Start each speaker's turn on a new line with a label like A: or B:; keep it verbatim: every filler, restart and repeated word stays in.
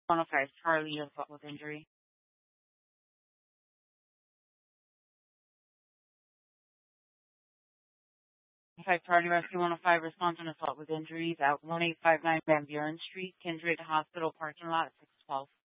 A: one oh five Charlie assault with injury. five Charlie Rescue one oh five response on assault with injuries at one eight five nine Van Buren Street, Kindred Hospital parking lot, six twelve.